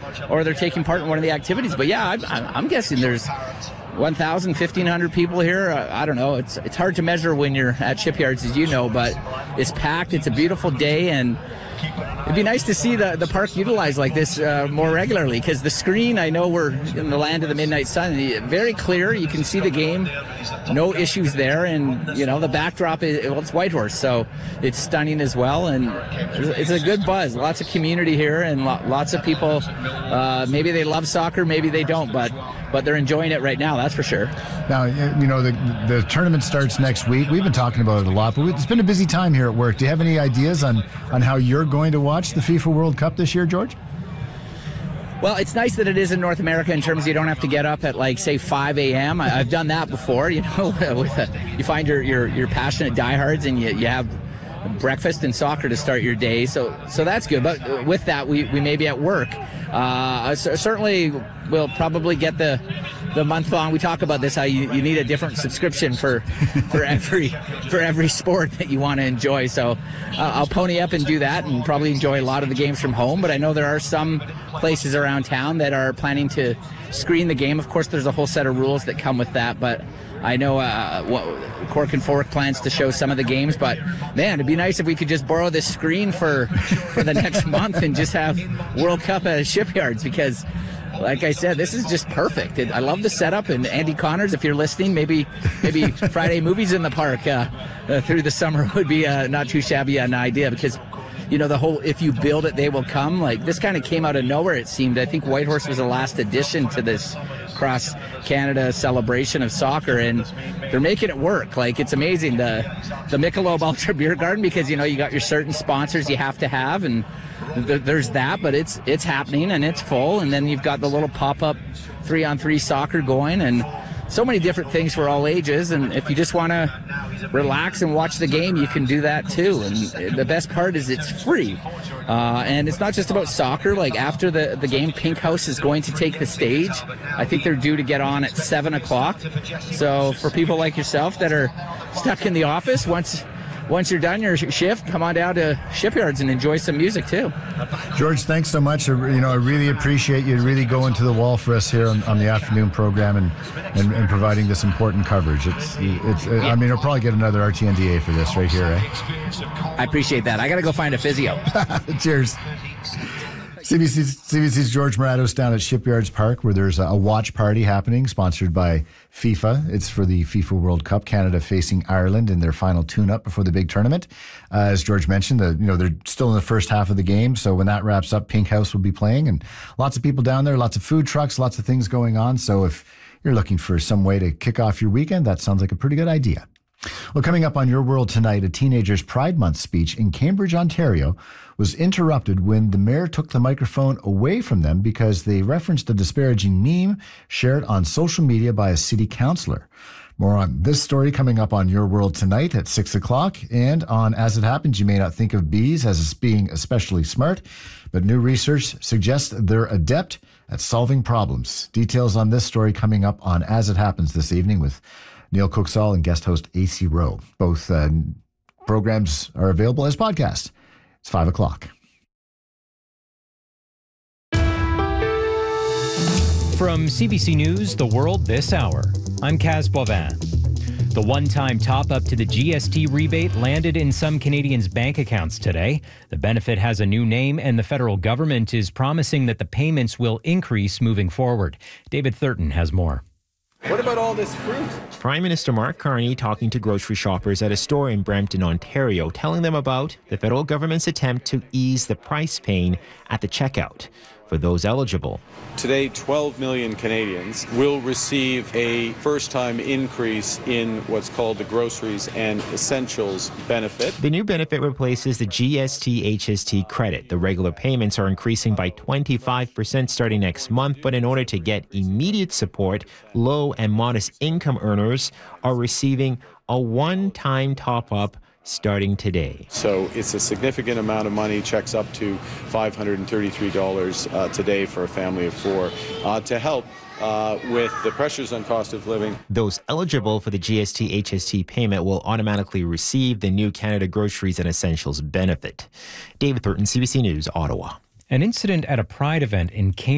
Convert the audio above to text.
or they're taking part in one of the activities. But yeah, I'm guessing there's 1,000, 1,500 people here. I don't know. It's hard to measure when you're at Shipyards, as you know, but it's packed. It's a beautiful day, and it'd be nice to see the park utilized like this more regularly, because the screen, I know we're in the land of the midnight sun, very clear. You can see the game, no issues there, and the backdrop it's Whitehorse, so it's stunning as well, and it's a good buzz. Lots of community here, and lots of people. Maybe they love soccer, maybe they don't, but they're enjoying it right now, that's for sure. Now, the tournament starts next week. We've been talking about it a lot, but it's been a busy time here at work. Do you have any ideas on how you're going to watch the FIFA World Cup this year, George? Well, it's nice that it is in North America in terms of you don't have to get up at say 5 a.m. I've done that before, you find your passionate diehards and you have breakfast and soccer to start your day, so that's good. But with that, we may be at work. Certainly, we'll probably get the month long. We talk about this, how you need a different subscription for every sport that you want to enjoy. So I'll pony up and do that, and probably enjoy a lot of the games from home. But I know there are some places around town that are planning to screen the game. Of course, there's a whole set of rules that come with that, but I know Cork and Fork plans to show some of the games, but man, it'd be nice if we could just borrow this screen for the next month and just have World Cup at Shipyards, because like I said, this is just perfect. I love the setup, and Andy Connors, if you're listening, maybe Friday movies in the park through the summer would be not too shabby an idea, because the whole "if you build it, they will come," like this kind of came out of nowhere, it seemed. I think Whitehorse was the last addition to this cross-Canada celebration of soccer, and they're making it work. Like, it's amazing, the Michelob Ultra Beer Garden, because, you got your certain sponsors you have to have, and there's that, but it's happening, and it's full, and then you've got the little pop-up 3-on-3 soccer going, and so many different things for all ages. And if you just want to relax and watch the game, you can do that too. And the best part is it's free. And it's not just about soccer. Like, after the game, Pink House is going to take the stage. I think they're due to get on at 7 o'clock. So for people like yourself that are stuck in the office, once you're done your shift, come on down to Shipyards and enjoy some music too. George, thanks so much. I really appreciate you really going to the wall for us here on the afternoon program and providing this important coverage. I mean, we'll probably get another RTNDA for this right here, eh? I appreciate that. I got to go find a physio. Cheers. CBC's George Morados down at Shipyards Park, where there's a watch party happening, sponsored by FIFA. It's for the FIFA World Cup, Canada facing Ireland in their final tune-up before the big tournament. As George mentioned, they're still in the first half of the game, so when that wraps up, Pink House will be playing, and lots of people down there, lots of food trucks, lots of things going on. So if you're looking for some way to kick off your weekend, that sounds like a pretty good idea. Well, coming up on Your World tonight, a teenager's Pride Month speech in Cambridge, Ontario, was interrupted when the mayor took the microphone away from them because they referenced a disparaging meme shared on social media by a city councillor. More on this story coming up on Your World tonight at 6 o'clock. And on As It Happens, you may not think of bees as being especially smart, but new research suggests they're adept at solving problems. Details on this story coming up on As It Happens this evening with Neil Cooksall and guest host AC Rowe. Both programs are available as podcasts. It's 5 o'clock. From CBC News, The World This Hour, I'm Kaz Boivin. The one-time top-up to the GST rebate landed in some Canadians' bank accounts today. The benefit has a new name, and the federal government is promising that the payments will increase moving forward. David Thurton has more. What about all this fruit? Prime Minister Mark Carney talking to grocery shoppers at a store in Brampton, Ontario, telling them about the federal government's attempt to ease the price pain at the checkout for those eligible. Today, 12 million Canadians will receive a first-time increase in what's called the Groceries and Essentials benefit. The new benefit replaces the GST HST credit. The regular payments are increasing by 25% starting next month, but in order to get immediate support, low and modest income earners are receiving a one-time top-up starting today. So it's a significant amount of money, checks up to $533 today for a family of four, to help with the pressures on cost of living. Those eligible for the GST HST payment will automatically receive the new Canada Groceries and Essentials benefit. David Thurton, CBC News, Ottawa. An incident at a Pride event in Cambridge